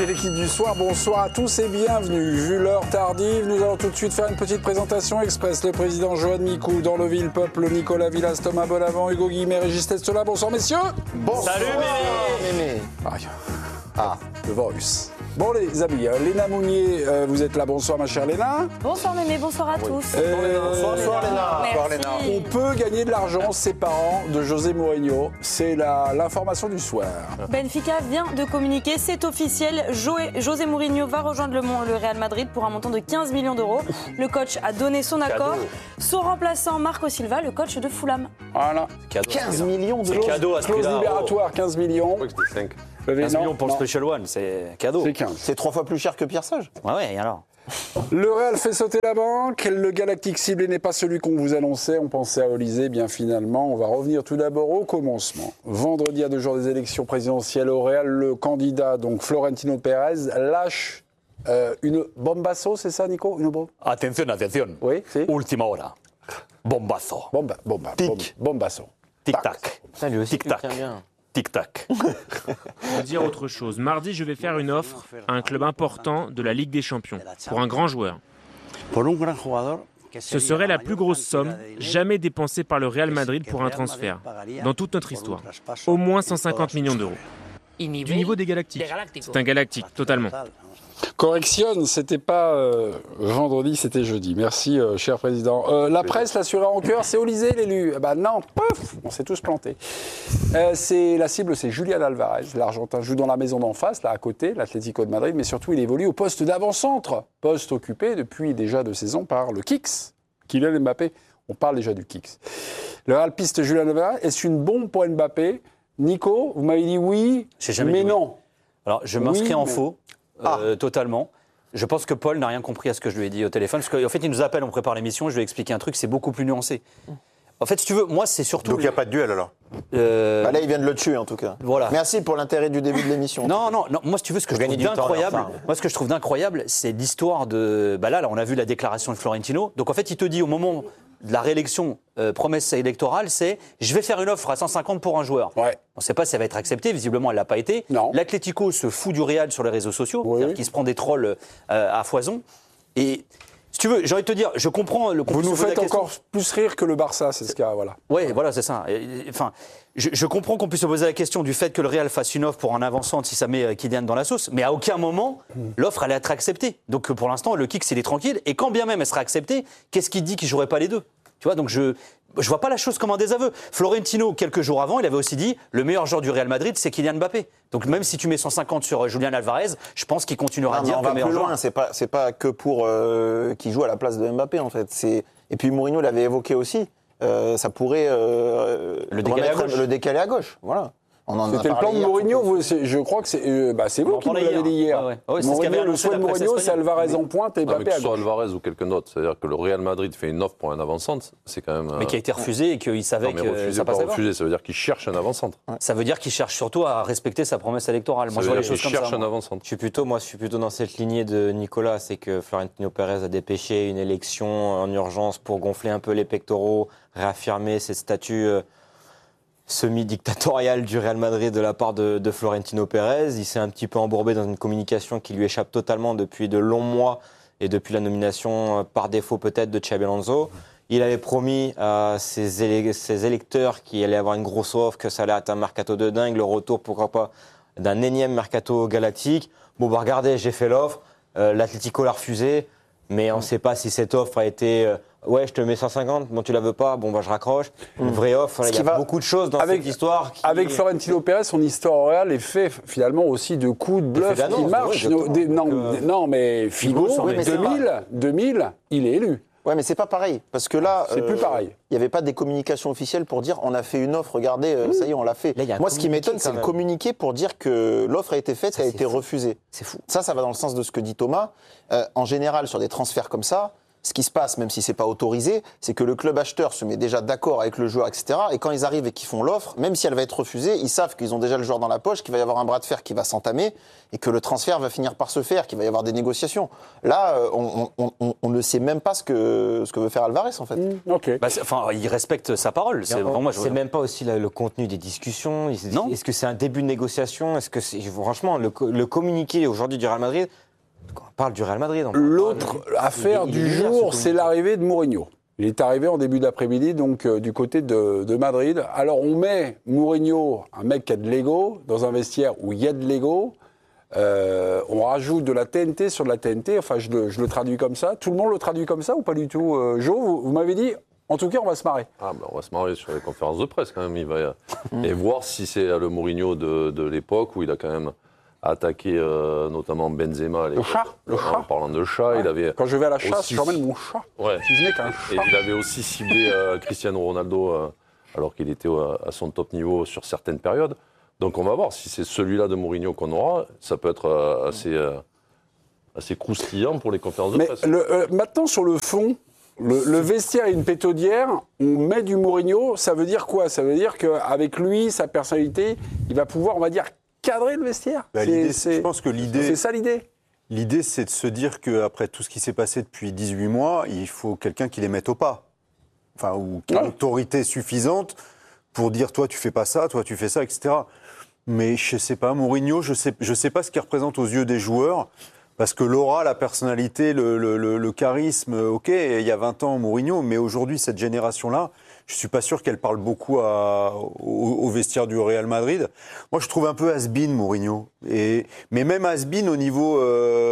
L'équipe du soir, bonsoir à tous et bienvenue. Vu l'heure tardive, nous allons tout de suite faire une petite présentation express. Le président Johan Micou, dans le Ville-Peuple, Nicolas Villas, Thomas Bonavent, Hugo Guillemet, Régis Testola. Bonsoir messieurs. Bonsoir. Salut Mémé. Le virus. Bon les amis, Léna Mounier, vous êtes là. Bonsoir ma chère Léna. Bonsoir Mémé, bonsoir à tous. Bonsoir Léna. Bonsoir Léna. On peut gagner de l'argent, ses parents de José Mourinho. C'est l'information du soir. Benfica vient de communiquer, c'est officiel. José Mourinho va rejoindre le Real Madrid pour un montant de 15 millions d'euros. Le coach a donné son accord. Son remplaçant, Marco Silva, le coach de Fulham. Voilà. 15 millions d'euros. C'est cadeau à ce Clause prix-là. libératoire, 15 millions. Je crois que c'était 5. 15 millions pour le Special One, c'est cadeau. C'est 15. C'est 3 fois plus cher que Pierre Sage. Ouais, et alors Le Real fait sauter la banque. Le Galactique ciblé n'est pas celui qu'on vous annonçait. On pensait à Olysée. Bien finalement, on va revenir tout d'abord au commencement. Vendredi, à 2 jours des élections présidentielles au Real, le candidat, donc Florentino Pérez, lâche une bombasso, c'est ça, Nico? Une bombe? Attention. Oui, c'est Ultima hora. Bombazo. Bombasso. Tic-tac. Ça, lui aussi, Tic-tac. tu tiens bien. Tic-tac. Je veux dire autre chose. Mardi, je vais faire une offre à un club important de la Ligue des Champions, pour un grand joueur. Ce serait la plus grosse somme jamais dépensée par le Real Madrid pour un transfert, dans toute notre histoire. Au moins 150 millions d'euros. Du niveau des Galactiques. C'est un Galactique, totalement. Correction, c'était pas vendredi, c'était jeudi. Merci, cher président. La presse l'assurait en cœur, c'est Olysée l'élu. Non, pouf, on s'est tous plantés. La cible, c'est Julián Alvarez. L'Argentin joue dans la maison d'en face, là à côté, l'Atlético de Madrid, mais surtout il évolue au poste d'avant-centre. Poste occupé depuis déjà 2 saisons par le Kicks. Kylian Mbappé, on parle déjà du Kicks. Le Real piste Julián Alvarez, est-ce une bombe pour Mbappé? Nico, vous m'avez dit oui, mais non. Alors, je m'inscris en faux, totalement. Je pense que Paul n'a rien compris à ce que je lui ai dit au téléphone. Parce qu'en fait, il nous appelle, on prépare l'émission, je lui ai expliqué un truc, c'est beaucoup plus nuancé. En fait, si tu veux, moi, c'est surtout... Donc il n'y a pas de duel alors Là, il vient de le tuer en tout cas. Voilà. Merci pour l'intérêt du début de l'émission. Non, moi, si tu veux, ce que je trouve d'incroyable, ce que je trouve d'incroyable, c'est l'histoire de... Là, on a vu la déclaration de Florentino. Donc, en fait, il te dit au moment de la réélection, promesse électorale, c'est « je vais faire une offre à 150 pour un joueur ». Ouais. On ne sait pas si elle va être acceptée, visiblement, elle ne l'a pas été. L'Atlético se fout du Real sur les réseaux sociaux, c'est-à-dire qu'il se prend des trolls à foison. Et... Si tu veux, j'ai envie de te dire, je comprends le. Vous nous faites encore plus rire que le Barça, c'est ce cas, voilà. Oui, voilà, c'est ça. Enfin, je comprends qu'on puisse se poser la question du fait que le Real fasse une offre pour un avant-centre si ça met Kylian dans la sauce, mais à aucun moment, l'offre allait être acceptée. Donc pour l'instant, le Kicks, il est tranquille. Et quand bien même elle sera acceptée, qu'est-ce qui dit qu'il ne jouerait pas les deux? Tu vois, donc je vois pas la chose comme un désaveu. Florentino, quelques jours avant, il avait aussi dit le meilleur joueur du Real Madrid, c'est Kylian Mbappé. Donc même si tu mets 150 sur Julián Alvarez, je pense qu'il continuera à dire que le meilleur joueur. C'est pas que pour qu'il joue à la place de Mbappé en fait. Et puis Mourinho l'avait évoqué aussi. Ça pourrait le décaler à gauche. Voilà. C'était le plan de Mourinho, je crois que c'est vous qui nous l'avez dit hier. Mourinho, le souhait de Mourinho, c'est Alvarez en pointe et Mbappé à gauche. Que ce soit Alvarez ou quelqu'un d'autre, c'est-à-dire que le Real Madrid fait une offre pour un avant-centre, c'est quand même... Mais qui a été refusé et qu'il savait que ça passait pas. Refusé, ça veut dire qu'il cherche un avant-centre. Ça veut dire qu'il cherche surtout à respecter sa promesse électorale. Moi, je vois les choses comme ça. cherche un avant-centre. Je suis plutôt dans cette lignée de Nicolas, c'est que Florentino Pérez a dépêché une élection en urgence pour gonfler un peu les pectoraux, réaffirmer cette statut semi-dictatorial du Real Madrid de la part de Florentino Pérez. Il s'est un petit peu embourbé dans une communication qui lui échappe totalement depuis de longs mois et depuis la nomination par défaut peut-être de Xabi Alonso. Il avait promis à ses électeurs qu'il allait avoir une grosse offre, que ça allait être un mercato de dingue, le retour pourquoi pas d'un énième mercato galactique. Bon regardez, j'ai fait l'offre, l'Atlético l'a refusé, mais on ne sait pas si cette offre a été... Ouais, je te mets 150, bon tu la veux pas, bon je raccroche. Une vraie offre, il y a beaucoup de choses dans cette histoire. Avec Florentino Pérez, son histoire au Real est fait finalement aussi de coups de bluff qui marchent. Non, mais Figo, 2000, il est élu. Ouais, mais c'est pas pareil, parce que là, c'est plus pareil. Il n'y avait pas des communications officielles pour dire on a fait une offre, regardez, ça y est, on l'a fait. Là, moi, ce qui m'étonne, c'est le communiqué pour dire que l'offre a été faite, ça a été refusée. C'est fou. Ça va dans le sens de ce que dit Thomas. En général, sur des transferts comme ça, ce qui se passe, même si c'est pas autorisé, c'est que le club acheteur se met déjà d'accord avec le joueur, etc. Et quand ils arrivent et qu'ils font l'offre, même si elle va être refusée, ils savent qu'ils ont déjà le joueur dans la poche, qu'il va y avoir un bras de fer qui va s'entamer et que le transfert va finir par se faire, qu'il va y avoir des négociations. Là, on ne sait même pas ce que veut faire Alvarez, en fait. Ok. Il respecte sa parole. C'est même pas aussi le contenu des discussions. Est-ce que c'est un début de négociation? Est-ce que franchement, le communiqué aujourd'hui du Real Madrid, quand on parle du Real Madrid. L'autre affaire du jour, c'est l'arrivée de Mourinho. Il est arrivé en début d'après-midi, donc du côté de Madrid. Alors on met Mourinho, un mec qui a de l'ego, dans un vestiaire où il y a de l'ego. On rajoute de la TNT sur de la TNT. Enfin, je le traduis comme ça. Tout le monde le traduit comme ça ou pas du tout? Jo, vous m'avez dit, en tout cas, on va se marrer. On va se marrer sur les conférences de presse quand même. Et voir si c'est le Mourinho de l'époque où il a quand même attaqué notamment Benzema. Le chat. En parlant de chat, ouais. Il avait. Quand je vais à la chasse, j'emmène mon chat. Ouais. Si je n'ai qu'un chat. Et il avait aussi ciblé Cristiano Ronaldo alors qu'il était à son top niveau sur certaines périodes. Donc on va voir si c'est celui-là de Mourinho qu'on aura. Ça peut être assez croustillant pour les conférences de presse. Maintenant, sur le fond, le vestiaire est une pétaudière. On met du Mourinho. Ça veut dire quoi? Ça veut dire qu'avec lui, sa personnalité, il va pouvoir, on va dire, cadrer le vestiaire. Je pense que l'idée... C'est ça l'idée. L'idée, c'est de se dire qu'après tout ce qui s'est passé depuis 18 mois, il faut quelqu'un qui les mette au pas. Enfin, ou qui a l'autorité suffisante pour dire, toi, tu fais pas ça, toi, tu fais ça, etc. Mais je sais pas, Mourinho, je sais pas ce qu'il représente aux yeux des joueurs, parce que l'aura, la personnalité, le charisme, ok, il y a 20 ans, Mourinho, mais aujourd'hui, cette génération-là, je suis pas sûr qu'elle parle beaucoup au vestiaire du Real Madrid. Moi, je trouve un peu has-been, Mourinho. Mais même has-been au niveau... Football ?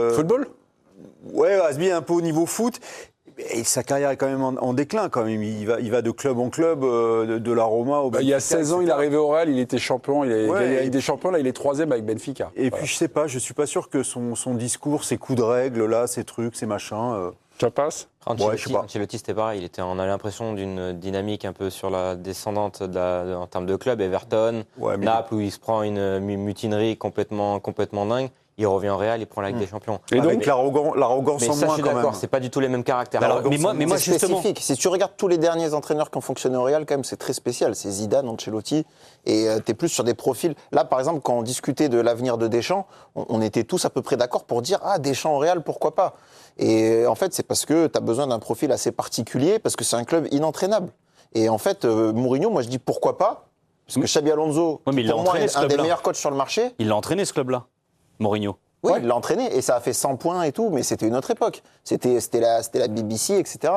Ouais, has-been un peu au niveau foot. Et sa carrière est quand même en déclin, quand même. Il va de club en club, de la Roma au Benfica. Il y a 16 ans, il est arrivé au Real, il était champion, il a gagné avec des champions, là il est 3e avec Benfica. Et puis je sais pas, je suis pas sûr que son discours, ses coups de règle, là, ces trucs, ces machins... Ça passe? Ancelotti, c'était pareil. On a l'impression d'une dynamique un peu sur la descendante en termes de club. Everton, Naples, où il se prend une mutinerie complètement dingue. Il revient en Real, il prend la Ligue des Champions. Et donc l'arrogance en moins, quand même. Mais ça, je suis d'accord, c'est pas du tout les mêmes caractères. Mais moi justement... spécifique. Si tu regardes tous les derniers entraîneurs qui ont fonctionné au Real, quand même, c'est très spécial. C'est Zidane, Ancelotti, et t'es plus sur des profils... Là, par exemple, quand on discutait de l'avenir de Deschamps, on était tous à peu près d'accord pour dire « Ah, Deschamps au Real, pourquoi pas ?» Et en fait, c'est parce que t'as besoin d'un profil assez particulier, parce que c'est un club inentraînable. Et en fait, Mourinho, moi je dis « Pourquoi pas ?» Parce que Xabi Alonso, pour moi, est un des meilleurs coachs sur le marché. Il l'a entraîné, ce club-là, Mourinho. Oui, il l'a entraîné et ça a fait 100 points et tout, mais c'était une autre époque. C'était la BBC, etc.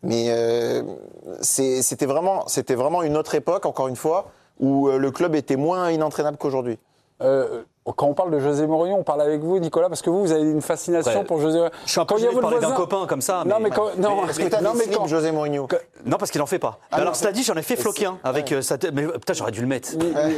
Mais c'était vraiment une autre époque, encore une fois, où le club était moins inentraînable qu'aujourd'hui. Quand on parle de José Mourinho, on parle avec vous, Nicolas, parce que vous avez une fascination pour José Mourinho. Je suis un peu gêné de parler d'un copain comme ça. Non, mais est-ce que tu as José Mourinho? Non, parce qu'il n'en fait pas. Alors, cela dit, j'en ai fait floquer un avec sa tête. Mais putain, j'aurais dû le mettre.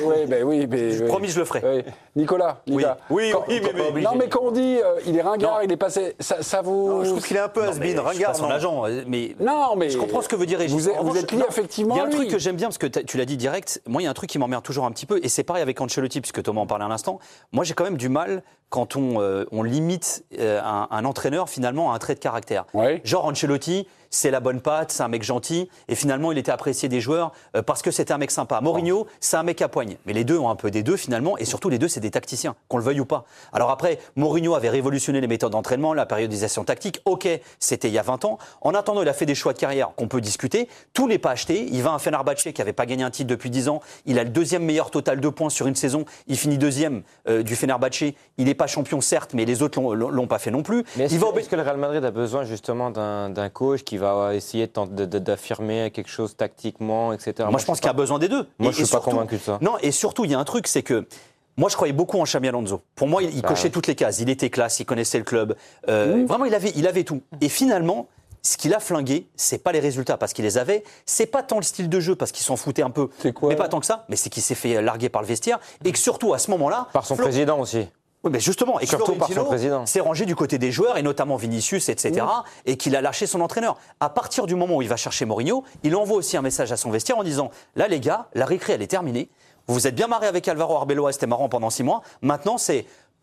Oui, mais promis, je le ferai. Nicolas. Oui, mais non, mais quand on dit il est ringard, il est passé, ça vous... Non, je trouve qu'il est un peu has-been, ringard. Son agent, mais... Non, mais... Je comprends ce que veut dire Régis. Vous êtes lié effectivement. Il y a un truc que j'aime bien, parce que tu l'as dit direct. Moi, il y a un truc qui m'emmerde toujours un petit peu, et c'est pareil avec Ancelotti, puisque Thomas en parlait à l'instant. Moi, j'ai quand même du mal quand on limite un entraîneur finalement à un trait de caractère. Ouais. Genre Ancelotti, c'est la bonne patte, c'est un mec gentil, et finalement il était apprécié des joueurs parce que c'était un mec sympa. Mourinho, c'est un mec à poigne. Mais les deux ont un peu des deux finalement, et surtout les deux c'est des tacticiens, qu'on le veuille ou pas. Alors après, Mourinho avait révolutionné les méthodes d'entraînement, la périodisation tactique, ok, c'était il y a 20 ans. En attendant, il a fait des choix de carrière qu'on peut discuter, tout n'est pas acheté. Il va à Fenerbahçe qui n'avait pas gagné un titre depuis 10 ans, il a le 2e meilleur total de points sur une saison, il finit 2e du Fenerbahçe, il n'est pas champion certes, mais les autres l'ont pas fait non plus. Mais est-ce que le Real Madrid a besoin justement d'un coach qui va essayer d'affirmer quelque chose tactiquement, etc. Moi, je pense qu'il y a besoin des deux. Moi, je ne suis pas convaincu de ça. Non, et surtout, il y a un truc, c'est que moi, je croyais beaucoup en Xabi Alonso. Pour moi, il cochait toutes les cases. Il était classe, il connaissait le club. Vraiment, il avait tout. Et finalement, ce qu'il a flingué, c'est pas les résultats parce qu'il les avait, c'est pas tant le style de jeu parce qu'il s'en foutait un peu, mais pas tant que ça, mais c'est qu'il s'est fait larguer par le vestiaire et que surtout à ce moment-là... Par son président aussi. Oui, mais justement, et surtout par son président. s'est rangé du côté des joueurs, et notamment Vinicius, etc., et qu'il a lâché son entraîneur. À partir du moment où il va chercher Mourinho, il envoie aussi un message à son vestiaire en disant « Là, les gars, la récré, elle est terminée. Vous vous êtes bien marré avec Alvaro Arbeloa, c'était marrant pendant 6 mois. Maintenant, c'est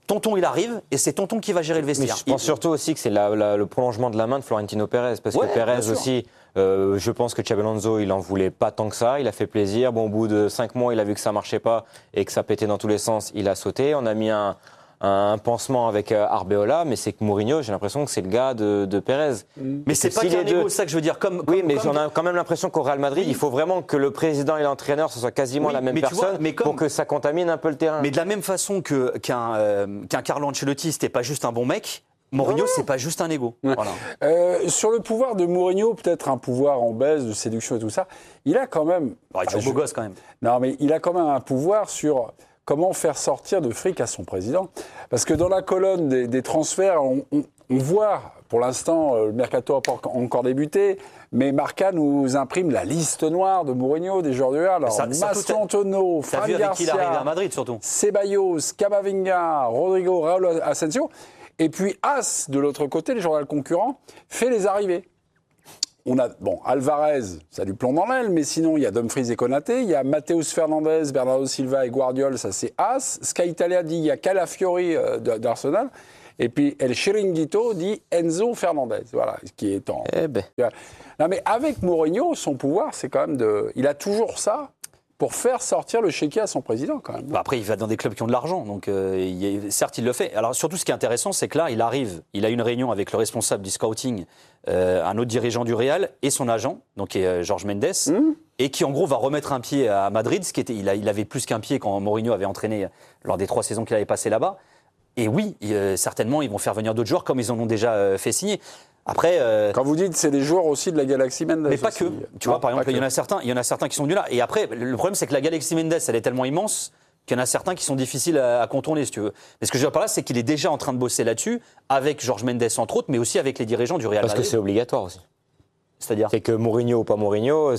Tonton, il arrive et c'est Tonton qui va gérer le vestiaire. Je pense surtout aussi que c'est le prolongement de la main de Florentino Pérez. Parce que Pérez aussi, je pense que Xabi Alonso, il en voulait pas tant que ça. Il a fait plaisir. Bon, au bout de 5 mois, il a vu que ça marchait pas et que ça pétait dans tous les sens. Il a sauté. On a mis un pansement avec Arbeola, mais c'est que Mourinho, j'ai l'impression que c'est le gars de Pérez. Mais c'est pas qu'un égo, c'est ça que je veux dire. Mais j'en ai quand même l'impression qu'au Real Madrid, il faut vraiment que le président et l'entraîneur, ce soit quasiment la même personne pour que ça contamine un peu le terrain. Mais de la même façon qu'un Carlo Ancelotti, c'était pas juste un bon mec, Mourinho, c'est pas juste un égo. Voilà. Sur le pouvoir de Mourinho, peut-être un pouvoir en baisse, de séduction et tout ça, il a quand même... il est toujours beau gosse quand même. Non, mais il a quand même un pouvoir sur... Comment faire sortir de fric à son président? Parce que dans la colonne des transferts, on voit, pour l'instant, le mercato n'a pas encore débuté, mais Marca nous imprime la liste noire de Mourinho, des joueurs du Real. Alors, Masson Antonio, Fran Garcia, à Madrid, surtout. Ceballos, Camavinga, Rodrigo, Raúl Asensio. Et puis As, de l'autre côté, le journal concurrent, fait les arrivées. On a, Alvarez, ça lui plombe dans l'aile, mais sinon, il y a Dumfries et Konaté, il y a Mateus Fernandes, Bernardo Silva et Guardiola, ça c'est As. Sky Italia dit il y a Calafiori d'Arsenal. Et puis El Chiringuito dit Enzo Fernandez, voilà, qui est en... Non, mais avec Mourinho, son pouvoir, c'est quand même de... Il a toujours ça pour faire sortir le chéquier à son président, quand même. Après, il va dans des clubs qui ont de l'argent, donc certes, il le fait. Alors, surtout, ce qui est intéressant, c'est que là, il arrive, il a une réunion avec le responsable du scouting, un autre dirigeant du Real, et son agent, donc qui est Jorge Mendes, et qui, en gros, va remettre un pied à Madrid, ce qui était, il avait plus qu'un pied quand Mourinho avait entraîné lors des 3 saisons qu'il avait passées là-bas. Et oui, certainement, ils vont faire venir d'autres joueurs, comme ils en ont déjà fait signer. Après, quand vous dites c'est des joueurs aussi de la Galaxy Mendes. Mais pas que. Tu vois, par exemple, il y en a certains qui sont venus là. Et après, le problème, c'est que la Galaxy Mendes, elle est tellement immense qu'il y en a certains qui sont difficiles à contourner, si tu veux. Mais ce que je veux dire par là, c'est qu'il est déjà en train de bosser là-dessus, avec Jorge Mendes entre autres, mais aussi avec les dirigeants du Real Madrid. Parce que c'est obligatoire aussi. C'est-à-dire ? C'est que Mourinho ou pas Mourinho,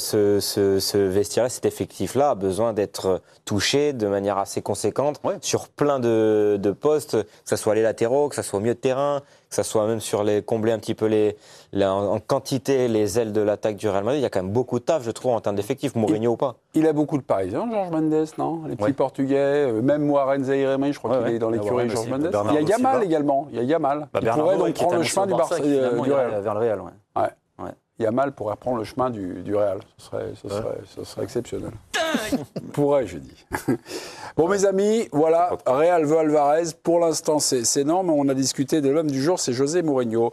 ce vestiaire-là, cet effectif-là a besoin d'être touché de manière assez conséquente sur plein de postes, que ce soit les latéraux, que ce soit au milieu de terrain, que ce soit même sur combler un petit peu en quantité les ailes de l'attaque du Real Madrid. Il y a quand même beaucoup de taf, je trouve, en termes d'effectifs, Mourinho ou pas. Il a beaucoup de Parisiens, Jorge Mendes, non? Les petits Portugais, même Warren Zaïre-Emery, je crois qu'il est dans l'écurie Jorge Mendes. Il y a Yamal également. Il y a Yamal. Il pourrait donc prendre le chemin du Real. Vers le Real, Yamal pourrait prendre le chemin du Real. Ce serait exceptionnel. Pourrait, je dis. Bon, mes amis, voilà, Real veut Alvarez. Pour l'instant, c'est énorme. On a discuté de l'homme du jour, c'est José Mourinho.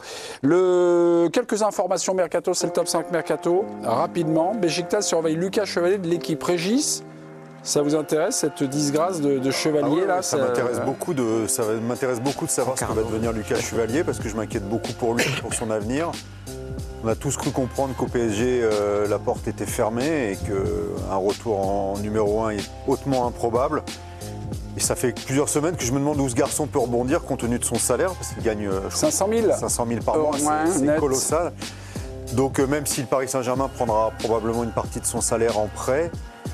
Quelques informations Mercato, c'est le top 5 Mercato. Rapidement, Beşiktaş surveille Lucas Chevalier de l'équipe Régis. Ça vous intéresse, cette disgrâce de Chevalier là? Ça m'intéresse beaucoup de savoir ce que va devenir Lucas Chevalier, parce que je m'inquiète beaucoup pour lui, pour son avenir. On a tous cru comprendre qu'au PSG, la porte était fermée et qu'un retour en numéro 1 est hautement improbable. Et ça fait plusieurs semaines que je me demande où ce garçon peut rebondir compte tenu de son salaire, parce qu'il gagne 500 000 par mois, c'est colossal. Donc même si le Paris Saint-Germain prendra probablement une partie de son salaire en prêt,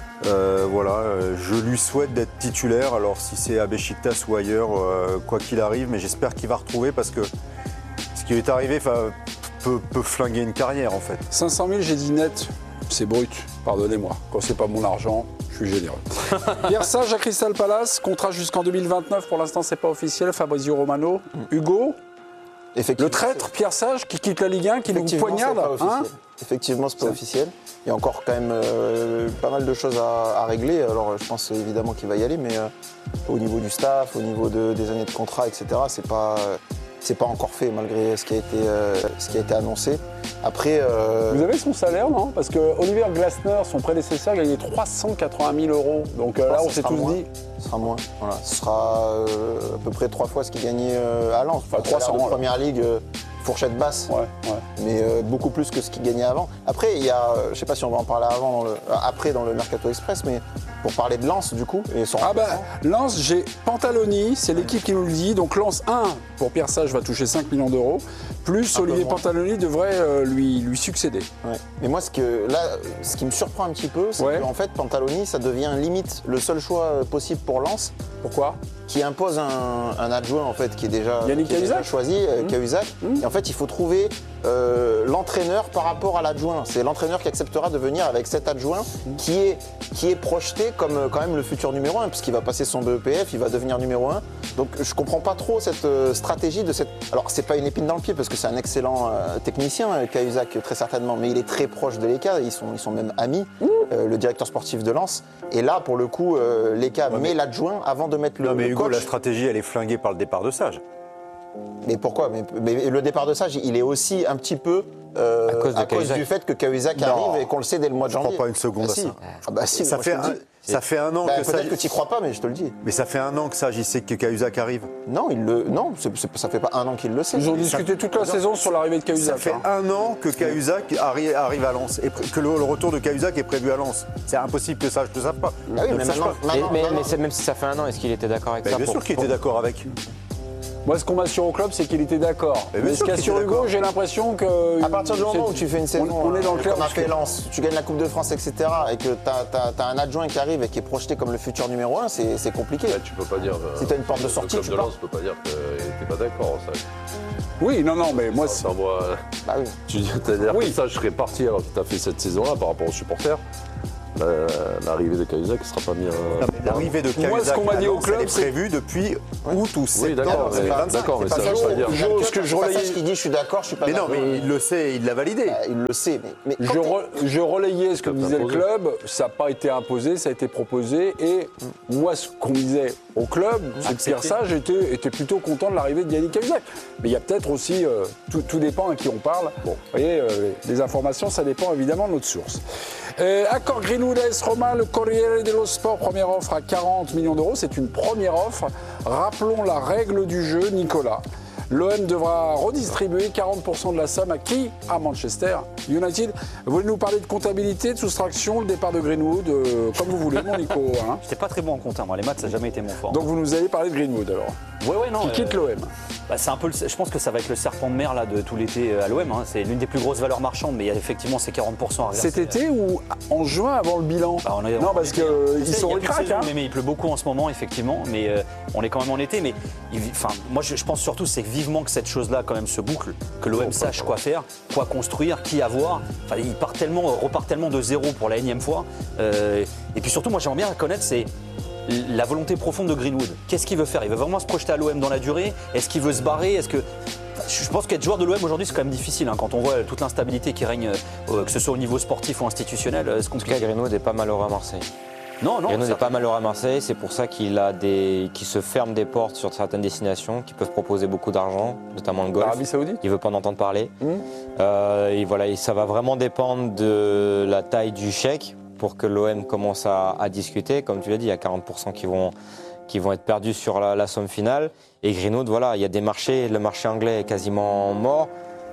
je lui souhaite d'être titulaire. Alors si c'est à Beşiktaş ou ailleurs, quoi qu'il arrive, mais j'espère qu'il va retrouver, parce que ce qui lui est arrivé peut flinguer une carrière en fait. 500 000, j'ai dit net, c'est brut, pardonnez-moi. Quand c'est pas mon argent, je suis généreux. Pierre Sage à Crystal Palace, contrat jusqu'en 2029, pour l'instant c'est pas officiel. Fabrizio Romano, Hugo, le traître Pierre Sage qui quitte la Ligue 1, qui nous poignarde. Effectivement, c'est pas officiel. Il y a encore quand même pas mal de choses à régler. Alors je pense évidemment qu'il va y aller, mais au niveau du staff, au niveau des années de contrat, etc., c'est pas encore fait malgré ce qui a été annoncé. Après, vous avez son salaire, non? Parce que Oliver Glasner, son prédécesseur, gagnait 380 000 €. Donc là, on s'est tous dit. Ce sera moins. Voilà. Ce sera à peu près 3 fois ce qu'il gagnait à Lens. Enfin, 300 en Première Ligue, fourchette basse. Mais beaucoup plus que ce qu'il gagnait avant. Après, il y a, je ne sais pas si on va en parler après dans le Mercato Express, mais pour parler de Lens, du coup. Et Lens, j'ai Pantaloni, c'est l'équipe qui nous le dit. Donc Lens 1, pour Pierre Sage, va toucher 5 millions €. Plus Olivier Pantaloni devrait lui succéder. Ouais. Mais moi, ce qui me surprend un petit peu, c'est qu'en fait, Pantaloni, ça devient limite le seul choix possible pour Lens. Pourquoi? Qui impose un adjoint en fait qui est déjà choisi, Cahuzac. Et en fait, il faut trouver l'entraîneur par rapport à l'adjoint. C'est l'entraîneur qui acceptera de venir avec cet adjoint qui est projeté projeté comme quand même le futur numéro 1, puisqu'il va passer son BEPF, il va devenir numéro 1. Donc je comprends pas trop cette stratégie de cette... Alors c'est pas une épine dans le pied, parce que c'est un excellent technicien, Cahuzac, très certainement, mais il est très proche de Leka, ils sont même amis, le directeur sportif de Lens. Et là, pour le coup, Leka met l'adjoint avant de mettre le mais Hugo, coach. la stratégie, elle est flinguée par le départ de Sage. Mais pourquoi mais le départ de Sage, il est aussi un petit peu à cause du fait que Cahuzac arrive et qu'on le sait dès le mois de janvier. Je ne crois pas une seconde à ça. Ah bah si, ça fait un an que Sage... Peut-être que tu n'y crois pas, mais je te le dis. Mais ça fait un an que Sage, il sait que Cahuzac arrive. Non, ça fait pas un an qu'il le sait. Ils ont discuté toute la saison sur l'arrivée de Cahuzac. Ça fait un an que Cahuzac arrive à Lens et que le retour de Cahuzac est prévu à Lens. C'est impossible que Sage ne le sache pas. Ah oui, mais maintenant, même si ça fait un an, est-ce qu'il était d'accord avec ça? Bien sûr qu'il était d'accord avec. Moi, ce qu'on m'assure au club, c'est qu'il était d'accord. Mais ce qu'assure Hugo, j'ai l'impression que... À partir du moment où tu fais une saison, on est dans le clair, comme a fait Lens, tu gagnes la Coupe de France, etc., et que tu as un adjoint qui arrive et qui est projeté comme le futur numéro 1, c'est compliqué. Là, tu peux pas dire... si tu as une porte de sortie, le club de Lens ne peut pas dire qu'il n'était pas d'accord. Oui, non, mais moi... Bah oui. Tu dis, que ça, je serais parti alors que tu as fait cette saison-là par rapport aux supporters. L'arrivée de Cahuzac ne sera pas mis L'arrivée de Cahuzac, moi, ce qu'on m'a dit au club, c'est prévu depuis août ou septembre. Oui, d'accord, mais ça veut pas dire. Ce qu'il dit, je suis d'accord, je suis pas d'accord. Mais non, mais il le sait, il l'a validé. Il le sait, mais je relayais ce que disait le club, ça n'a pas été imposé, ça a été proposé, et moi, ce qu'on disait au club, c'est que Pierre Sage était plutôt content de l'arrivée de Yannick Cahuzac. Mais il y a peut-être aussi, tout dépend à qui on parle. Bon, vous voyez, les informations, ça dépend évidemment de notre source. Accord Greenwood AS Roma, le Corriere dello Sport, première offre à 40 millions d'euros. C'est une première offre. Rappelons la règle du jeu, Nicolas. L'OM devra redistribuer 40% de la somme à qui? À Manchester United. Vous voulez nous parler de comptabilité, de soustraction, le départ de Greenwood, comme vous voulez, mon Nico. Hein. J'étais pas très bon en compta, moi. Les maths, ça n'a jamais été mon fort. Donc vous nous allez parler de Greenwood alors. Ouais, non. Qui quitte l'OM. C'est un peu, je pense que ça va être le serpent de mer là, de tout l'été à l'OM. Hein. C'est l'une des plus grosses valeurs marchandes, mais il y a effectivement ces 40% à reverser. Cet été ou en juin avant le bilan? Non, parce qu'ils sont recraqués. Mais il pleut beaucoup en ce moment, effectivement. Mais on est quand même en été. Mais moi, je pense surtout c'est vivement que cette chose-là quand même se boucle, que l'OM sache quoi faire, quoi construire, qui avoir. Enfin, il repart tellement de zéro pour la énième fois. Et puis surtout, moi, j'aimerais bien connaître la volonté profonde de Greenwood. Qu'est-ce qu'il veut faire? Il veut vraiment se projeter à l'OM dans la durée? Est-ce qu'il veut se barrer? Je pense qu'être joueur de l'OM aujourd'hui, c'est quand même difficile hein, quand on voit toute l'instabilité qui règne, que ce soit au niveau sportif ou institutionnel. C'est compliqué. En tout cas, Greenwood n'est pas malheureux à Marseille. Non, Greenwood n'est pas malheureux à Marseille. C'est pour ça qu'il se ferme des portes sur certaines destinations qui peuvent proposer beaucoup d'argent, notamment le golf. L'Arabie Saoudite. Il veut pas en entendre parler. Et voilà, ça va vraiment dépendre de la taille du chèque pour que l'OM commence à discuter. Comme tu l'as dit, il y a 40% qui vont être perdus sur la somme finale. Et Greenwood, voilà, il y a des marchés, le marché anglais est quasiment mort.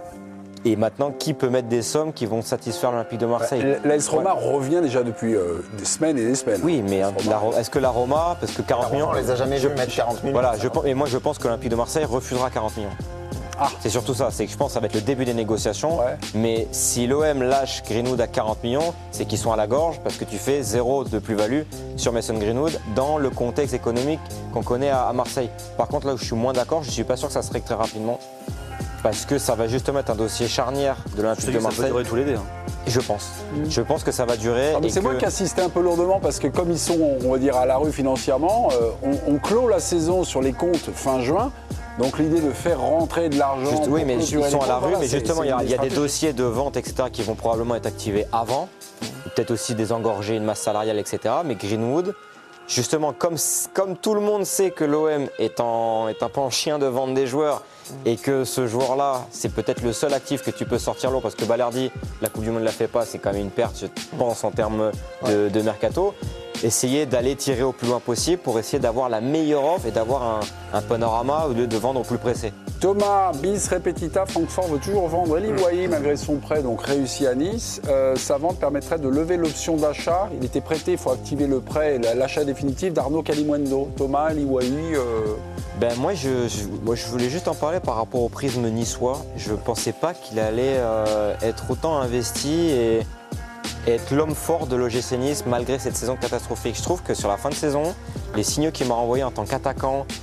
Et maintenant, qui peut mettre des sommes qui vont satisfaire l'Olympique de Marseille? L'AS Roma revient déjà depuis des semaines et des semaines. Oui, mais est-ce que la Roma, parce que 40 millions... On les a jamais vus mettre 40 millions. Voilà, et moi je pense que l'Olympique de Marseille refusera 40 millions. C'est surtout ça, c'est que je pense que ça va être le début des négociations. Ouais. Mais si l'OM lâche Greenwood à 40 millions, c'est qu'ils sont à la gorge parce que tu fais 0 de plus-value sur Mason Greenwood dans le contexte économique qu'on connaît à Marseille. Par contre, là où je suis moins d'accord, je ne suis pas sûr que ça se règle très rapidement. Parce que ça va justement être un dossier charnière de l'Olympique de Marseille. Ça va durer tout l'été. Hein. Je pense. Je pense que ça va durer. C'est moi qui insistais un peu lourdement parce que comme ils sont, on va dire, à la rue financièrement, on clôt la saison sur les comptes fin juin. Donc l'idée de faire rentrer de l'argent... Oui, mais ils sont à la rue, mais justement, il y a des dossiers de vente, etc., qui vont probablement être activés avant. Peut-être aussi désengorger une masse salariale, etc. Mais Greenwood, justement, comme tout le monde sait que l'OM est un peu en chien de vente des joueurs et que ce joueur-là, c'est peut-être le seul actif que tu peux sortir l'eau parce que Balerdi, la Coupe du Monde ne la fait pas, c'est quand même une perte, je pense, en termes de mercato. Essayer d'aller tirer au plus loin possible pour essayer d'avoir la meilleure offre et d'avoir un panorama au lieu de vendre au plus pressé. Thomas, bis repetita, Francfort veut toujours vendre Eli Wahi malgré son prêt, donc réussi à Nice. Sa vente permettrait de lever l'option d'achat. Il était prêté, il faut activer le prêt et l'achat définitif d'Arnaud Kalimuendo. Thomas, Eli Wahi... Moi, je voulais juste en parler par rapport au prisme niçois. Je ne pensais pas qu'il allait être autant investi et être l'homme fort de l'OGC Nice malgré cette saison catastrophique. Je trouve que sur la fin de saison, les signaux qu'il m'a envoyés en tant qu'attaquant,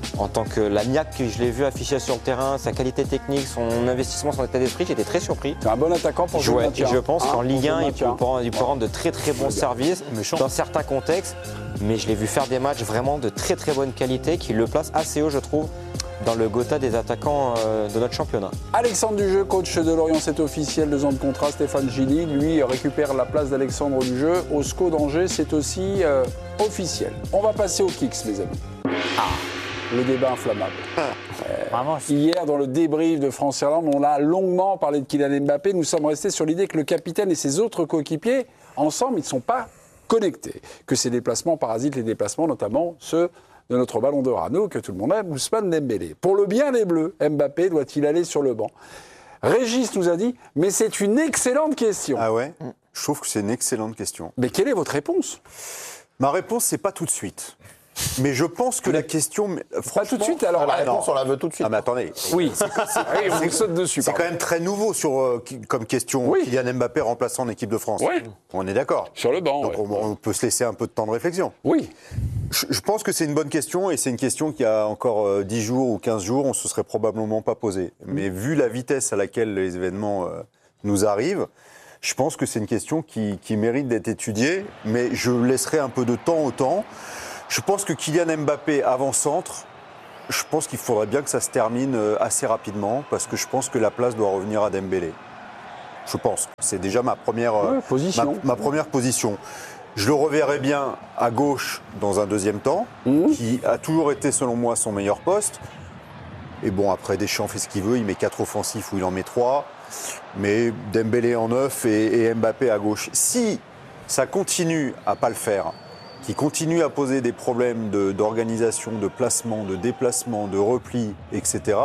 En tant que la niaque que je l'ai vu afficher sur le terrain, sa qualité technique, son investissement, son état d'esprit, j'étais très surpris. C'est un bon attaquant pour jouer le maintien. Et je pense qu'en Ligue 1, il peut maintien. rendre de très très bons services dans certains contextes. Mais je l'ai vu faire des matchs vraiment de très très bonne qualité qui le placent assez haut, je trouve, dans le Gotha des attaquants de notre championnat. Alexandre Dujeu, coach de Lorient, c'est officiel, 2 ans de contrat. Stéphane Gilly, lui, récupère la place d'Alexandre Dujeu. Au SCO d'Angers, c'est aussi officiel. On va passer au Kicks, mes amis. Le débat inflammable. Vraiment, Hier, dans le débrief de France-Irlande, on a longuement parlé de Kylian Mbappé. Nous sommes restés sur l'idée que le capitaine et ses autres coéquipiers, ensemble, ils ne sont pas connectés. Que ces déplacements parasitent les déplacements, notamment ceux de notre ballon d'or à nous, que tout le monde aime, Ousmane Dembélé. Pour le bien des Bleus, Mbappé doit-il aller sur le banc ? Régis nous a dit, mais c'est une excellente question. Ah ouais ? Je trouve que c'est une excellente question. Mais quelle est votre réponse ? Ma réponse, c'est pas tout de suite. Mais je pense que la question... Pas tout de suite, alors. La réponse, on la veut tout de suite. Ah mais attendez, Oui, on vous saute dessus. c'est quand même très nouveau comme question. Oui. Kylian Mbappé remplaçant en équipe de France. Oui. On est d'accord. Sur le banc, Donc ouais. on peut se laisser un peu de temps de réflexion. Oui. Je pense que c'est une bonne question et c'est une question qui a encore 10 jours ou 15 jours, on ne se serait probablement pas posé. Mais vu la vitesse à laquelle les événements nous arrivent, je pense que c'est une question qui mérite d'être étudiée, mais je laisserai un peu de temps au temps. Je pense que Kylian Mbappé avant-centre, je pense qu'il faudrait bien que ça se termine assez rapidement parce que je pense que la place doit revenir à Dembélé. Je pense. C'est déjà ma première, position. ma première position. Je le reverrai bien à gauche dans un deuxième temps, qui a toujours été selon moi son meilleur poste. Et bon, après Deschamps fait ce qu'il veut, il met 4 offensifs ou il en met 3. Mais Dembélé en 9 et Mbappé à gauche. Si ça continue à pas le faire, qui continue à poser des problèmes d'organisation, de placement, de déplacement, de repli, etc.,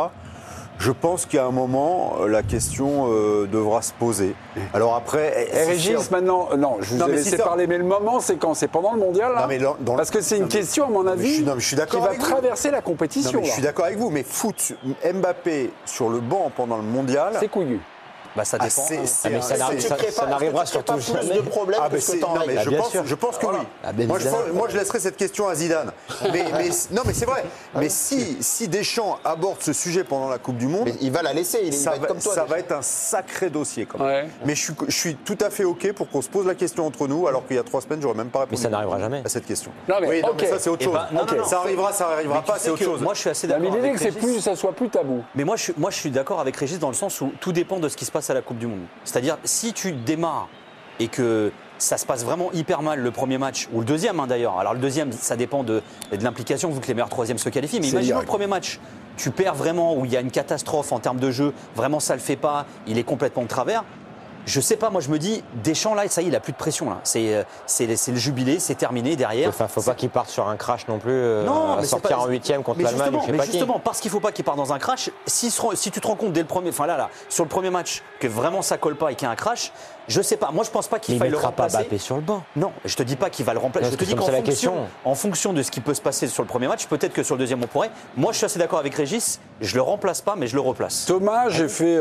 je pense qu'à un moment, la question devra se poser. Alors après... Régis, maintenant, non, je vous ai laissé parler, mais le moment, c'est quand ? C'est pendant le mondial, là ? Non, mais Parce que c'est une question, à mon avis, je suis d'accord qui va avec vous. traverser la compétition. Non, mais je là. suis d'accord avec vous, mais foot Mbappé sur le banc pendant le mondial... C'est couillu. Bah, ça dépend. mais ça n'arrivera surtout jamais. plus de problèmes que ce que t'en règles. je pense que oui. Moi, je laisserai cette question à Zidane. Non, mais c'est vrai. Mais si Deschamps aborde ce sujet pendant la Coupe du Monde, Mais il va la laisser, il va être comme toi. ça va être un sacré dossier quand même. Ouais. Mais je suis tout à fait OK pour qu'on se pose la question entre nous, alors qu'il y a 3 semaines, j'aurais même pas répondu Mais ça n'arrivera jamais. à cette question. Non, mais oui, non, OK. mais ça c'est autre chose. non, non, non. Ça arrivera, pas, c'est autre chose. Moi, je suis assez Mais d'accord. l'idée avec que Régis. ça soit plus tabou. Mais moi, je suis d'accord avec Régis dans le sens où tout dépend de ce qui se passe à la Coupe du Monde. C'est-à-dire, si tu démarres et que ça se passe vraiment hyper mal le premier match, ou le deuxième d'ailleurs. Alors le deuxième, ça dépend de l'implication, vu que les meilleurs troisièmes se qualifient. Mais imaginons le premier match, tu perds vraiment, où il y a une catastrophe en termes de jeu, vraiment ça le fait pas, il est complètement de travers. Je sais pas, moi je me dis, Deschamps là, ça y est, il a plus de pression là. C'est le jubilé, c'est terminé derrière. Enfin, faut pas qu'il parte sur un crash non plus, Non, à mais c'est sortir pas- en 8e contre Mais l'Allemagne ou je sais justement, pas mais justement, parce qu'il ne faut pas qu'il parte dans un crash, si tu te rends compte dès le premier, enfin là, sur le premier match, que vraiment ça colle pas et qu'il y a un crash, je sais pas. Moi, je pense pas qu'il qui. Il faille le mettra pas remplacer. Mbappé sur le banc. Non, je te dis pas qu'il va le remplacer. Non, Je te dis comme c'est la question. en fonction de ce qui peut se passer sur le premier match, peut-être que sur le deuxième on pourrait. Moi, je suis assez d'accord avec Régis. Je le remplace pas, mais je le replace. Thomas, j'ai fait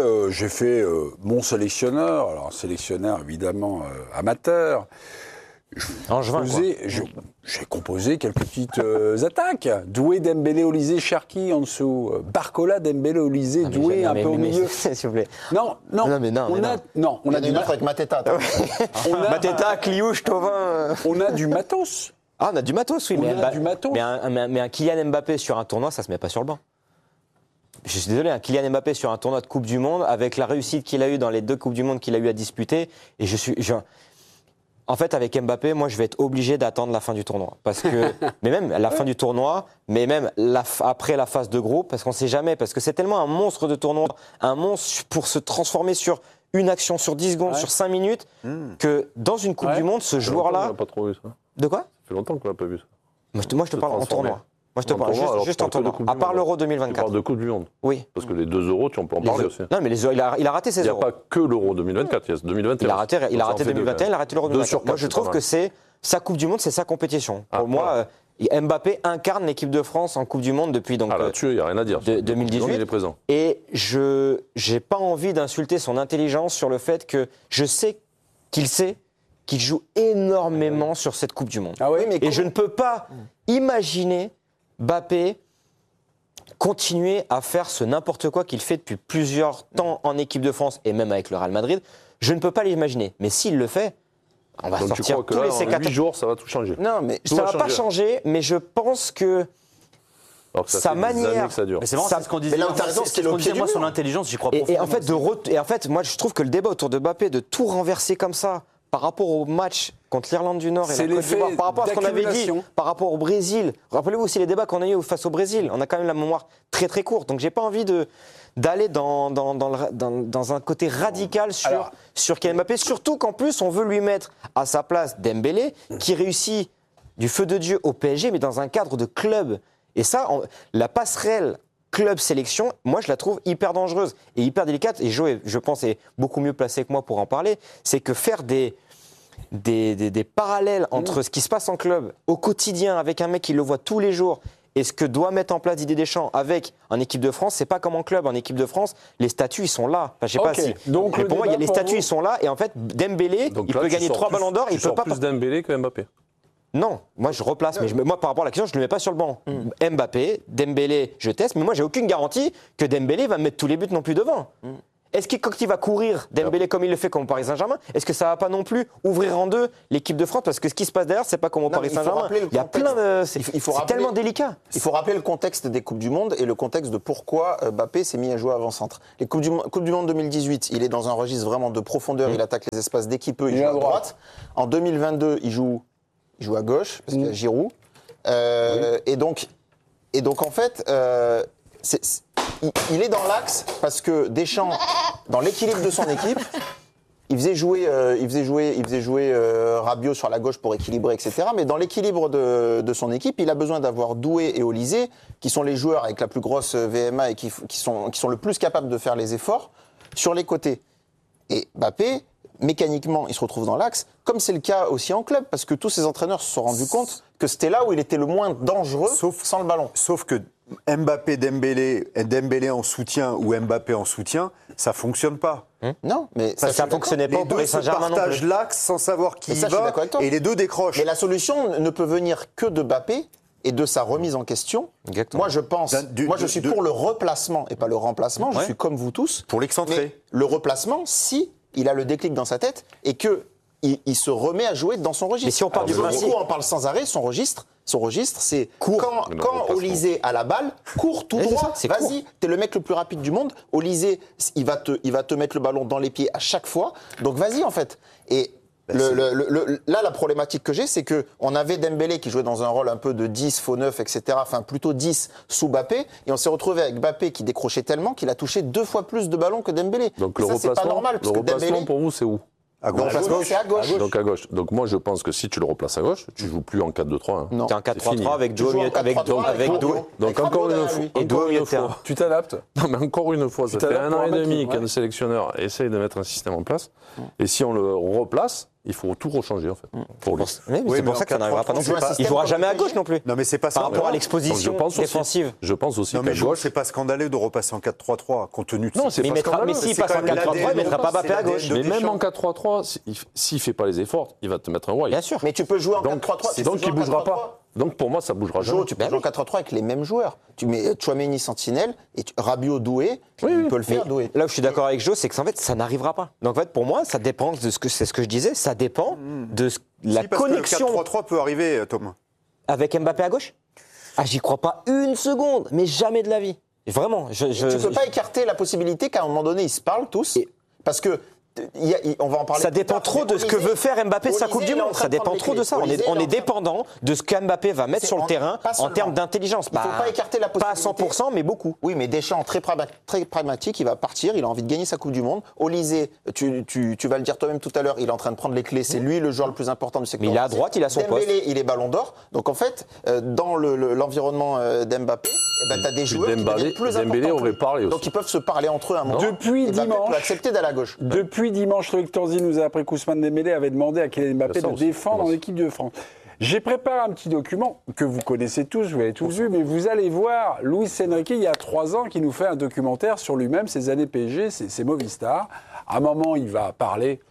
mon sélectionneur, alors sélectionneur évidemment amateur. Angevin, quoi. J'ai composé quelques petites attaques. Doué, Dembélé, Olysée, Cherki en dessous. Barcola, Dembélé, Olysée, Doué un peu au milieu. S'il vous plaît. Non, Non, mais non, on mais a, non. on Il y a en a du une autre avec Mateta. toi. Mateta, Cliouche, Thauvin. on a du matos. Ah, on a du matos, oui. On mais a du matos. Mais un Kylian Mbappé sur un tournoi, ça se met pas sur le banc. Je suis désolé, un Kylian Mbappé sur un tournoi de Coupe du Monde, avec la réussite qu'il a eue dans les 2 Coupes du Monde qu'il a eu à disputer, et en fait, avec Mbappé, moi, je vais être obligé d'attendre la fin du tournoi. Parce que, mais même la fin du tournoi, mais même après la phase de groupe, parce qu'on ne sait jamais, parce que c'est tellement un monstre de tournoi, un monstre pour se transformer sur une action, sur 10 secondes, sur 5 minutes, que dans une Coupe du Monde, ce On joueur-là. n'a pas trop vu ça. Ça De quoi fait longtemps qu'on n'a pas vu ça. Moi, je te parle en transformer. tournoi. Moi, je te En parle tournoi, alors juste tu en parles que de tournoi. Coupe À du part Monde. l'Euro Tu 2024. parles de Coupe du Monde. Oui. Parce que les 2 euros, tu en peux en parler aussi. Non, mais il a raté ses Il n'y a euros. pas que l'Euro 2024, il y a 2021. Il a raté Donc ça en 2021, il a raté l'Euro 2 sur 2024. Moi, 4, je trouve que c'est sa Coupe du Monde, c'est sa compétition. Pour moi, Mbappé incarne l'équipe de France en Coupe du Monde depuis donc. Ah là-dessus, il n'y a rien à dire. de 2018. Il est présent. Et je n'ai pas envie d'insulter son intelligence sur le fait que je sais qu'il joue énormément sur cette Coupe du Monde. Ah oui, mais Et je ne peux pas imaginer Mbappé continuer à faire ce n'importe quoi qu'il fait depuis plusieurs temps en équipe de France et même avec le Real Madrid. Je ne peux pas l'imaginer. Mais s'il le fait, on va Donc tu sortir crois que tous là, les en 8 jours, ça va tout changer? Non, mais Ça va pas changer, mais je pense que Alors que ça sa fait des années manière- que ça dure. Mais c'est marrant, Ça- c'est ce qu'on disait. mais là où t'as raison, c'est c'est ce qu'on le pied disait, moi, du son mur. intelligence, j'y crois Et profondément. en fait, moi, je trouve que le débat autour de Mbappé, de tout renverser comme ça, par rapport au match contre l'Irlande du Nord et C'est la Côte l'effet d'Ivoire, par rapport à ce qu'on avait dit, d'accumulation. par rapport au Brésil. Rappelez-vous aussi les débats qu'on a eu face au Brésil. On a quand même la mémoire très très courte. Donc j'ai pas envie d'aller dans un côté radical sur Kylian Mbappé. Surtout qu'en plus, on veut lui mettre à sa place Dembélé, qui réussit du feu de Dieu au PSG, mais dans un cadre de club. Et ça, la passerelle club-sélection, moi je la trouve hyper dangereuse et hyper délicate. Et Joe, je pense, est beaucoup mieux placé que moi pour en parler. C'est que faire des parallèles entre ce qui se passe en club au quotidien avec un mec qui le voit tous les jours et ce que doit mettre en place Didier Deschamps avec en équipe de France, c'est pas comme en club. En équipe de France, les statuts ils sont là. Enfin, je sais pas Ok. si. Donc, mais le pour moi, débat les pour statuts vous- ils sont là et en fait Dembélé, Donc il là, peut tu gagner sors 3 plus- ballons d'or, tu il peut sors pas. plus Dembélé que Mbappé. Non, moi je replace, mais moi par rapport à la question, je ne le mets pas sur le banc. Mbappé, Dembélé, je teste, mais moi j'ai aucune garantie que Dembélé va mettre tous les buts non plus devant. Est-ce que quand il va courir, Dembélé comme il le fait comme au Paris Saint-Germain, est-ce que ça va pas non plus ouvrir en deux l'équipe de France? Parce que ce qui se passe derrière, c'est pas comme au Non, Paris mais il faut Saint-Germain. rappeler le Il y a contexte. plein de. Il faut c'est rappeler- tellement délicat. Il faut rappeler le contexte des Coupes du Monde et le contexte de pourquoi Mbappé s'est mis à jouer avant-centre. Les Coupes du Monde 2018, il est dans un registre vraiment de profondeur, il attaque les espaces dès qu'il peut, il Il est joue à à droite. En 2022, il joue à gauche, parce qu'il y a Giroud. Et donc en fait, il est dans l'axe parce que Deschamps, dans l'équilibre de son équipe, il faisait jouer Rabiot sur la gauche pour équilibrer, etc. Mais dans l'équilibre de son équipe, il a besoin d'avoir Doué et Olysée, qui sont les joueurs avec la plus grosse VMA et qui sont le plus capables de faire les efforts, sur les côtés. Et Mbappé, mécaniquement, il se retrouve dans l'axe, comme c'est le cas aussi en club, parce que tous ces entraîneurs se sont rendus compte que c'était là où il était le moins dangereux sans le ballon. Sauf que Mbappé, Dembélé en soutien ou Mbappé en soutien, ça fonctionne pas. Non, mais Ça je suis fonctionnait pas Les au deux Paris se Saint-Germain non partagent plus. l'axe sans savoir qui Mais y ça, je suis va, d'accord avec toi. et les deux décrochent. Mais la solution ne peut venir que de Mbappé et de sa remise en question. Exactement. Moi, je pense, je suis pour le replacement et pas le remplacement. Je suis comme vous tous. Pour l'excentrer. Mais le replacement, si il a le déclic dans sa tête et que il se remet à jouer dans son registre. Mais si on part du principe- on parle sans arrêt, son registre, c'est Mais le quand remplacement. Olysée a la balle, cours tout Mais c'est droit, ça, c'est court. vas-y, t'es le mec le plus rapide du monde. Olysée, il va te mettre le ballon dans les pieds à chaque fois. Donc vas-y en fait. Et là, la problématique que j'ai, c'est qu'on avait Dembélé qui jouait dans un rôle un peu de 10, faux 9, etc. Enfin, plutôt 10 sous Mbappé. Et on s'est retrouvé avec Mbappé qui décrochait tellement qu'il a touché 2 fois plus de ballons que Dembélé. Donc Et le ça, c'est pas remplacement, normal, parce que Dembélé, pour vous, c'est où? À le gauche. remplacement, c'est à gauche. Donc à gauche. Donc moi, je pense que si tu le replaces à gauche, tu joues plus en 4-2-3. Hein. Non. T'es en C'est fini. 4-3-3 avec Tu Doué joues en au milieu- avec 4-3-3 Doué- avec avec Doué. Doué. Donc Avec encore Rabiot une derrière fois, lui. Et Doué au encore milieu une de terrain. fois. Tu t'adaptes. Non, mais encore une fois, ça Tu fait t'adaptes 1 pour an un et mec demi qui- qu'un sélectionneur essaye de mettre un système en place. Et si on le replace, il faut tout rechanger en fait. Pour lui. Mais Oui, c'est mais pour en ça que ça n'arrivera pas non 4-3-3, plus. c'est pas- Il jouera système jamais à comme gauche non plus. Non, mais c'est pas Par rapport à Donc, l'exposition je pense aussi- défensive. Je pense aussi Non, mais qu'à je pense que gauche. c'est pas scandaleux de repasser en 4-3-3, compte tenu de Non, ça. c'est Mais, pas il mettra, scandaleux. mais s'il C'est passe quand en même 4-3-3, il l'ADN, mettra pas Mbappé à c'est gauche. l'ADN Mais de même Deschamps. en 4-3-3, s'il fait pas les efforts, il va te mettre un Why. Bien sûr. Mais tu peux jouer en Donc, 4-3-3. c'est donc toujours il en bougera 4-3-3. pas. Donc pour moi, ça bougera jamais. Jo, tu peux jouer en 4-3-3 avec les mêmes joueurs. Tu mets Tchouaméni Sentinelle et Rabiot Doué. Il peut le faire, Doué. Là où je suis d'accord avec Joe, c'est qu'en fait, ça n'arrivera pas. Donc en fait, pour moi, ça dépend de c'est ce que je disais, ça dépend de la Si, parce que le connexion 4-3-3 peut arriver, Thomas. avec Mbappé à gauche. Ah, j'y crois pas une seconde, mais jamais de la vie. Vraiment, Tu peux pas écarter la possibilité qu'à un moment donné, ils se parlent tous. Parce que, on va en parler. Ça plus dépend tard, trop mais de ce que Olysée- veut faire Mbappé de sa Olysée, Coupe du il est en Monde. train Ça de dépend prendre trop les de ça. clés. On Olysée, il est en train- dépendant de ce qu'Mbappé va mettre C'est sur le en- terrain pas en seulement. termes d'intelligence. Il faut pas écarter la Pas à possibilité. 100%, mais beaucoup. Oui, mais Deschamps, très pragmatique, il va partir, il a envie de gagner sa Coupe du Monde. Olysée, tu vas le dire toi-même tout à l'heure, il est en train de prendre les clés, c'est lui le joueur le plus important du secteur. Mais il est à droite, il a son Dembélé, il est ballon d'or. Donc en fait, dans l'environnement d'Mbappé, tu as des joueurs qui deviennent plus Dembélé importants. aurait parlé aussi. Donc ils peuvent se parler entre eux à un moment. Depuis Et Mbappé dimanche- peut accepter d'aller à gauche. Depuis dimanche, Loïc Tanzi nous a appris qu'Ousmane Dembélé avait demandé à Kylian Mbappé Ça de aussi. défendre en Ça. équipe de France. J'ai préparé un petit document que vous connaissez tous, vous l'avez tous vu, mais vous allez voir Luis Enrique, il y a 3 ans, qui nous fait un documentaire sur lui-même, ses années PSG, ses Movistar. À un moment, il va parler,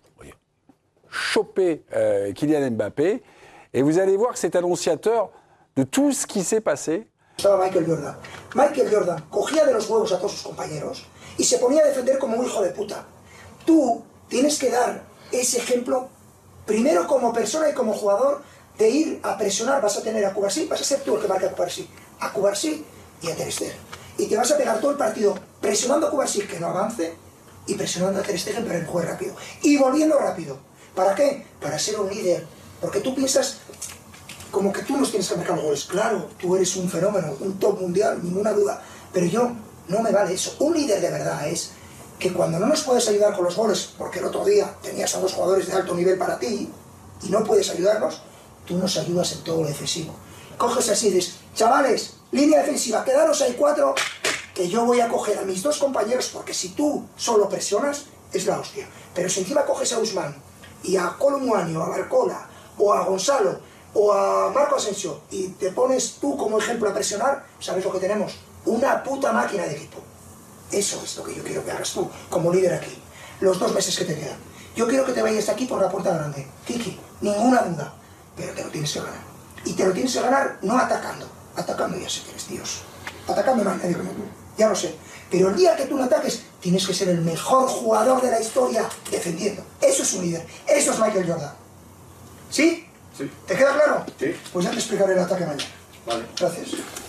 choper Kylian Mbappé, et vous allez voir que c'est annonciateur de tout ce qui s'est passé. Estaba Michael Jordan. Michael Jordan cogía de los huevos a todos sus compañeros y se ponía a defender como un hijo de puta. Tú tienes que dar ese ejemplo, primero como persona y como jugador, de ir a presionar. Vas a tener a Cubarsí, vas a ser tú el que marque a Cubarsí y a Ter Stegen. Y te vas a pegar todo el partido presionando a Cubarsí que no avance y presionando a Ter Stegen para que juegue rápido. Y volviendo rápido. ¿Para qué? Para ser un líder. Porque tú piensas como que tú nos tienes que marcar los goles. Claro, tú eres un fenómeno, un top mundial, ninguna duda. Pero yo, no me vale eso. Un líder de verdad es que cuando no nos puedes ayudar con los goles, porque el otro día tenías a 2 jugadores de alto nivel para ti y no puedes ayudarnos, tú nos ayudas en todo lo defensivo. Coges así y dices, chavales, línea defensiva, quedaros ahí 4, que yo voy a coger a mis 2 compañeros, porque si tú solo presionas, es la hostia. Pero si encima coges a Usman y a Colomwani o a Barcola o a Gonzalo o a Marco Asensio y te pones tú como ejemplo a presionar, ¿sabes lo que tenemos? Una puta máquina de equipo. Eso es lo que yo quiero que hagas tú, como líder aquí. Los 2 meses que te quedan. Yo quiero que te vayas de aquí por la puerta grande. Kiki, ninguna duda. Pero te lo tienes que ganar. Y te lo tienes que ganar no atacando. Atacando ya sé que eres Dios. Atacando no hay nadie como tú. Ya lo sé. Pero el día que tú no ataques, tienes que ser el mejor jugador de la historia defendiendo. Eso es un líder. Eso es Michael Jordan. ¿Sí? Sí. ¿Te queda claro? Sí. Pues ya te explicaré el ataque mañana. Vale. Gracias.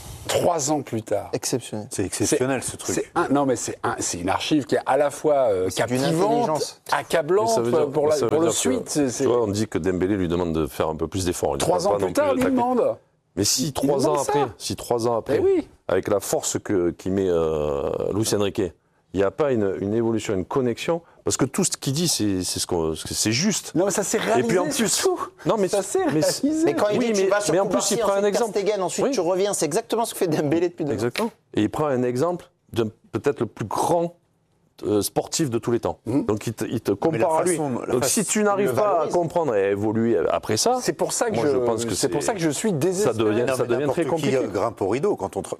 3 ans plus tard. Exceptionnel. C'est exceptionnel ce truc. Non, mais c'est une archive qui est à la fois captivante, accablante pour le suite. Tu vois, on dit que Dembélé lui demande de faire un peu plus d'efforts. 3 ans plus tard, lui demande. Mais si 3 ans après, oui. avec la force qu'il met Luis Enrique, il n'y a pas une évolution, une connexion, parce que tout ce qu'il dit, c'est juste. Non, mais ça s'est réalisé. Et puis en plus, surtout. non, mais ça s'est réalisé. Mais quand il dit tu vas sur mais en plus, Cubarsí, il prend un ensuite exemple. Ter Stegen, ensuite tu reviens, c'est exactement ce que fait Dembélé depuis 2 ans. Exactement. Et il prend un exemple de peut-être le plus grand sportif de tous les temps. Donc il te compare à lui. Donc si tu n'arrives pas à comprendre et à évoluer après ça, c'est pour ça que moi, je pense que c'est pour ça que je suis désespéré. ça devient très compliqué. Qui grimpe au rideau quand on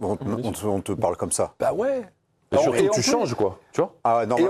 te parle comme ça. Bah ouais. Et surtout, tu changes, quoi. Tu vois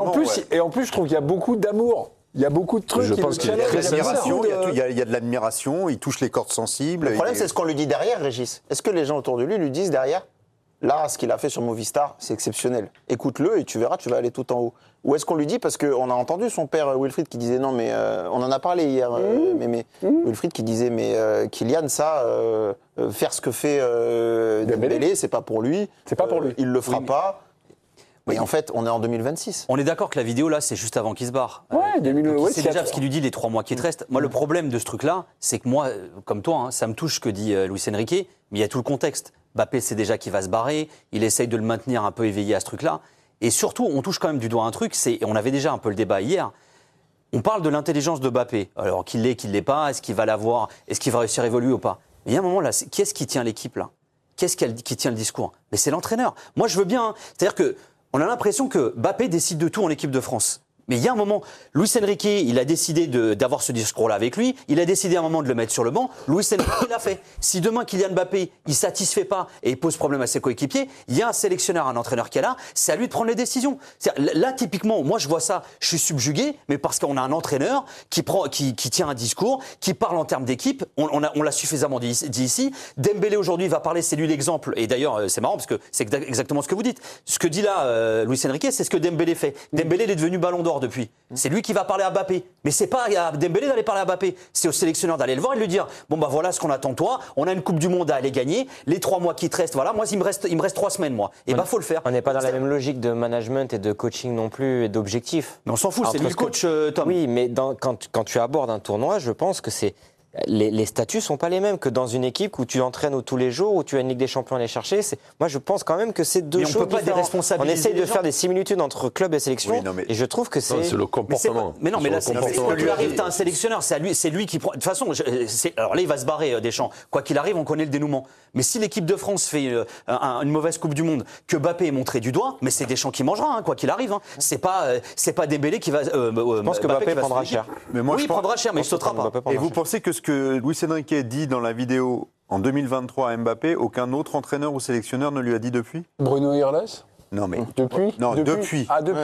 et en plus, je trouve qu'il y a beaucoup d'amour. Il y a beaucoup de trucs. Je pense qu'il est très sincère. Il y a de l'admiration, il touche les cordes sensibles. Le problème, c'est ce qu'on lui dit derrière, Régis. Est-ce que les gens autour de lui disent derrière, là, ce qu'il a fait sur Movistar, c'est exceptionnel. Écoute-le et tu verras, tu vas aller tout en haut. Ou est-ce qu'on lui dit, parce qu'on a entendu son père Wilfried qui disait, non, mais on en a parlé hier, mais Wilfried qui disait, mais Kylian, ça, faire ce que fait Dembélé, c'est pas pour lui. C'est pas pour lui. Il le fera pas. Mais en fait, on est en 2026. On est d'accord que la vidéo, là, c'est juste avant qu'il se barre. Ouais, 2000, c'est déjà ce qu'il lui dit les 3 mois qui te restent. Moi, le problème de ce truc-là, c'est que moi, comme toi, ça me touche ce que dit Luis Enrique, mais il y a tout le contexte. Mbappé sait déjà qu'il va se barrer, il essaye de le maintenir un peu éveillé à ce truc-là. Et surtout, on touche quand même du doigt un truc, et on avait déjà un peu le débat hier, on parle de l'intelligence de Mbappé. Alors qu'il l'est pas, est-ce qu'il va l'avoir, est-ce qu'il va réussir à évoluer ou pas? Mais il y a un moment là, qui est-ce qui tient l'équipe là? Qui tient le discours? Mais c'est l'entraîneur. Moi je veux bien, c'est-à-dire que on a l'impression que Mbappé décide de tout en équipe de France. Mais il y a un moment, Luis Enrique, il a décidé d'avoir ce discours-là avec lui. Il a décidé à un moment de le mettre sur le banc. Luis Enrique l'a fait. Si demain Kylian Mbappé, il satisfait pas et il pose problème à ses coéquipiers, il y a un sélectionneur, un entraîneur qui est là. C'est à lui de prendre les décisions. Là, typiquement, moi je vois ça, je suis subjugué, mais parce qu'on a un entraîneur qui tient un discours, qui parle en termes d'équipe. On l'a suffisamment dit ici. Dembélé aujourd'hui va parler, c'est lui l'exemple. Et d'ailleurs, c'est marrant parce que c'est exactement ce que vous dites. Ce que dit là Luis Enrique, c'est ce que Dembélé fait. Dembélé il est devenu Ballon d'Or depuis. C'est lui qui va parler à Mbappé. Mais c'est pas à Dembélé d'aller parler à Mbappé. C'est au sélectionneur d'aller le voir et de lui dire bon bah voilà ce qu'on attend de toi. On a une Coupe du Monde à aller gagner. Les 3 mois qui te restent, voilà. Moi il me reste 3 semaines moi. Et bah faut le faire. On n'est pas dans la même logique de management et de coaching non plus et d'objectifs. Mais on s'en fout. C'est lui le coach, Tom. Oui, mais quand tu abordes un tournoi, je pense que c'est les statuts sont pas les mêmes que dans une équipe où tu entraînes tous les jours, où tu as une Ligue des Champions à aller chercher. Moi, je pense quand même que c'est deux choses différentes. On essaye de faire des similitudes entre club et sélection, et je trouve que c'est le comportement. Mais non, mais là, quand lui arrive, t'as un sélectionneur, c'est lui qui prend. De toute façon, alors là, il va se barrer, Deschamps. Quoi qu'il arrive, on connaît le dénouement. Mais si l'équipe de France fait une mauvaise Coupe du Monde, que Mbappé est montré du doigt, mais c'est Deschamps qui mangera, quoi qu'il arrive. C'est pas Dembélé qui va. Je pense que Mbappé prendra cher. Oui, il prendra cher, mais il sautera pas. Et vous pensez que ce que Luis Enrique dit dans la vidéo en 2023 à Mbappé, aucun autre entraîneur ou sélectionneur ne lui a dit depuis? Bruno Irles? Non, mais. Depuis? Non, depuis. Ah, depuis.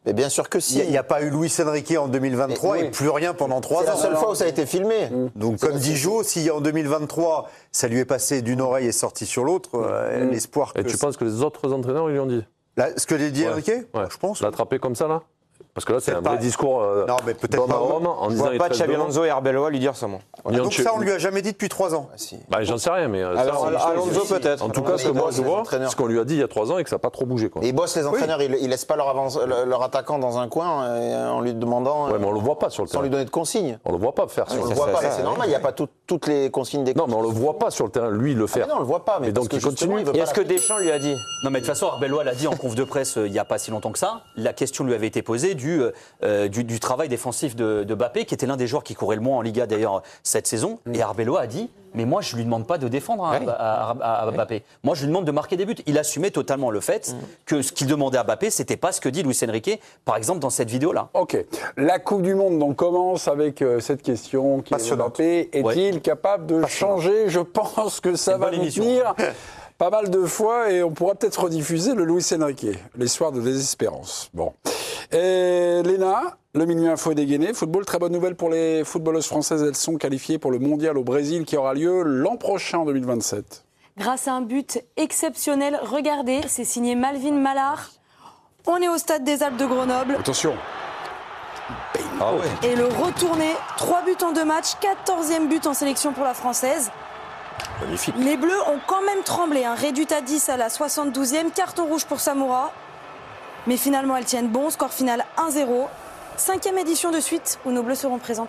Mais bien sûr que si. Il n'y a pas eu Luis Enrique en 2023 et plus rien pendant 3 ans. C'est la seule fois où ça a été filmé. Donc, comme dit Jo, si en 2023, ça lui est passé d'une oreille et sorti sur l'autre, l'espoir que... Et tu penses que les autres entraîneurs, ils lui ont dit Ce que l'a dit Enrique Je pense. L'attraper comme ça, là Parce que là, c'est un vrai discours non, mais peut-être pas. en Je disant vois pas Xabi Alonso et Arbeloa lui dire ça, moi. Donc ça, on lui a jamais dit depuis 3 ans. J'en sais rien, mais... Alors, Alonso peut-être. En tout cas, ce que moi je vois, ce qu'on lui a dit il y a 3 ans et que ça n'a pas trop bougé. Et ils bossent les entraîneurs, ils laissent pas leur attaquant dans un coin en lui demandant... Ouais, mais on le voit pas sur le terrain. Sans lui donner de consignes. On le voit pas faire. On le voit pas, c'est normal, il n'y a pas toutes les consignes des coachs. Non, mais on le voit pas sur le terrain, lui, le faire. Non, on le voit pas, mais donc il continue. Et est-ce que Deschamps lui a dit? Non, mais de toute façon, Arbeloa l'a dit en conf de presse il n'y a pas si longtemps que ça. La question lui avait été posée du travail défensif de Mbappé, qui était l'un des joueurs qui courait le moins en Liga d'ailleurs cette saison. Et Arbeloa a dit, mais moi je lui demande pas de défendre à Mbappé. Moi je lui demande de marquer des buts. Il assumait totalement le fait que ce qu'il demandait à Mbappé, c'était pas ce que dit Luis Enrique, par exemple dans cette vidéo-là. Ok. La Coupe du Monde donc commence avec cette question qui est Mbappé est-il capable de changer? Je pense que ça va nous tenir pas mal de fois et on pourra peut-être rediffuser le Luis Enrique, les soirs de désespérance. Bon. Et Léna, le Minuit Info est dégainé. Football, très bonne nouvelle pour les footballeuses françaises. Elles sont qualifiées pour le mondial au Brésil qui aura lieu l'an prochain, en 2027. Grâce à un but exceptionnel, regardez, c'est signé Malvin Mallard. On est au stade des Alpes de Grenoble. Attention. Et le retourné, 3 buts en 2 matchs, 14e but en sélection pour la Française. Magnifique. Les Bleus ont quand même tremblé, réduite à 10 à la 72e, carton rouge pour Samoura. Mais finalement, elles tiennent bon, score final 1-0. 5e édition de suite où nos Bleus seront présentes.